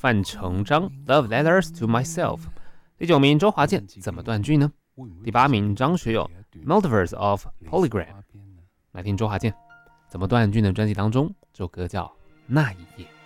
范成章 Love Letters to Myself。第9名周华健怎么断句呢？第8名张学友 Multiverse of Polygram。来听周华健怎么断句呢？专辑当中这首歌叫那一夜。